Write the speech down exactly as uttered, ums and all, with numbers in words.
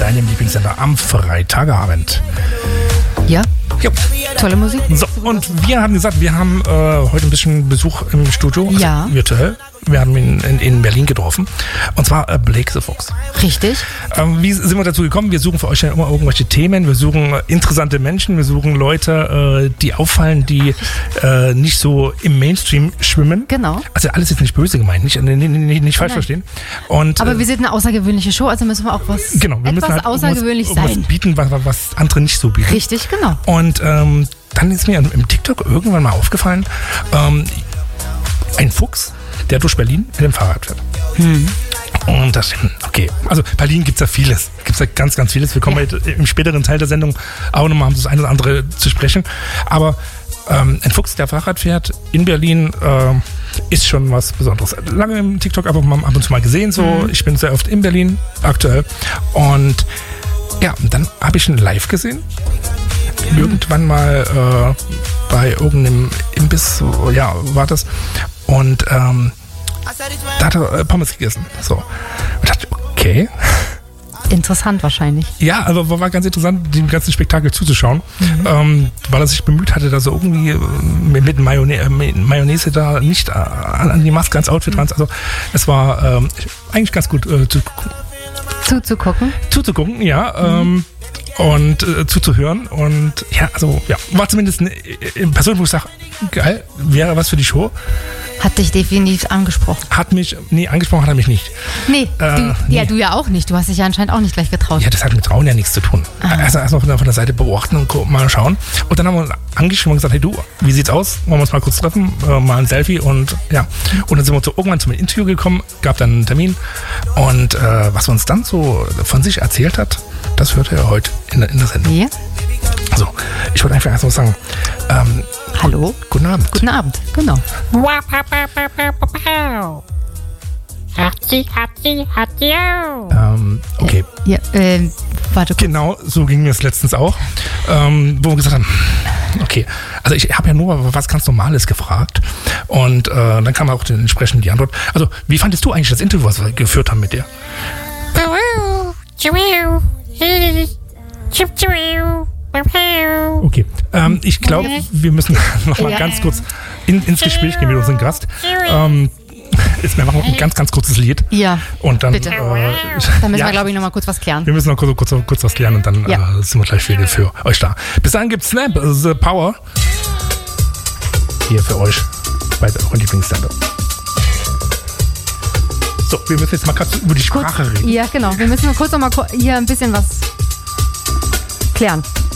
deinem Lieblingssender am Freitagabend. Ja. Jo. Tolle Musik. So, und wir haben gesagt, wir haben äh, heute ein bisschen Besuch im Studio, also ja. virtuell. Wir haben ihn in, in Berlin getroffen. Und zwar äh, Blake the Fox. Richtig. Ähm, wie sind wir dazu gekommen? Wir suchen für euch ja immer irgendwelche Themen. Wir suchen äh, interessante Menschen. Wir suchen Leute, äh, die auffallen, die äh, nicht so im Mainstream schwimmen. Genau. Also alles ist nicht böse gemeint, nicht, nicht, nicht, nicht falsch Nein. verstehen. Und, Aber äh, wir sind eine außergewöhnliche Show, also müssen wir auch was, genau, wir etwas müssen halt außergewöhnlich irgendwas, sein. irgendwas bieten, was, was andere nicht so bieten. Richtig, genau. Und ähm, dann ist mir im TikTok irgendwann mal aufgefallen, ähm, ein Fuchs, der durch Berlin mit dem Fahrrad fährt. Hm. Und das, okay, also Berlin gibt es ja vieles, gibt es ja ganz, ganz vieles. Wir kommen ja. im späteren Teil der Sendung auch nochmal um das eine oder andere zu sprechen. Aber ähm, ein Fuchs, der Fahrrad fährt in Berlin, äh, ist schon was Besonderes. Lange im TikTok aber ab und zu mal gesehen, so. Mhm. Ich bin sehr oft in Berlin aktuell. Und ja, dann habe ich ihn live gesehen. Mhm. Irgendwann mal äh, bei irgendeinem Imbiss, so, ja, war das. Und ähm, da hat er äh, Pommes gegessen. So. Und ich dachte, okay. Interessant wahrscheinlich. Ja, also war ganz interessant, dem ganzen Spektakel zuzuschauen, mhm. ähm, weil er sich bemüht hatte, da so irgendwie mit, mit, Mayonnaise, mit Mayonnaise da nicht an, an die Maske, ans Outfit mhm. ran. Also es war ähm, eigentlich ganz gut äh, zu, zuzugucken. Zuzugucken, ja. Mhm. Ähm, und äh, zuzuhören. Und ja, also ja, war zumindest eine, eine Person, wo ich sage, geil, wäre was für die Show. Hat dich definitiv angesprochen. Hat mich, nee, angesprochen hat er mich nicht. Nee, äh, du, nee. ja, du ja auch nicht. Du hast dich ja anscheinend auch nicht gleich getraut. Ja, das hat mit Trauen ja nichts zu tun. Aha. Also erstmal von der, von der Seite beobachten und mal schauen. Und dann haben wir uns angeschrieben und gesagt, hey du, wie sieht's aus? Wollen wir uns mal kurz treffen? Äh, mal ein Selfie und ja. Und dann sind wir so irgendwann zum Interview gekommen, gab dann einen Termin. Und äh, was er uns dann so von sich erzählt hat, das hört ihr heute in der, in der Sendung. Ja. Also, ich wollte einfach erst mal sagen, ähm, hallo? Guten Abend. Guten Abend, genau. Ähm, okay. Äh, ja, äh, warte kurz. Genau, so ging mir es letztens auch, ähm, wo wir gesagt haben, okay, also ich habe ja nur was ganz Normales gefragt und äh, dann kam auch entsprechend die Antwort. Also, wie fandest du eigentlich das Interview, was wir geführt haben mit dir? Okay, ähm, ich glaube, wir müssen noch mal ja. ganz kurz in, ins Gespräch gehen mit unserem Gast. Ähm, Jetzt wir machen noch ein ganz, ganz kurzes Lied. Ja, und dann, bitte. Äh, da müssen ja, wir, glaube ich, noch mal kurz was klären. Wir müssen noch kurz, kurz, kurz was klären und dann ja. äh, sind wir gleich wieder für euch da. Bis dahin gibt's Snap, The Power. Hier für euch bei eurem Lieblingssender. So, wir müssen jetzt mal kurz über die Sprache kurz, reden. Ja, genau. Wir müssen kurz noch mal hier ein bisschen was klären.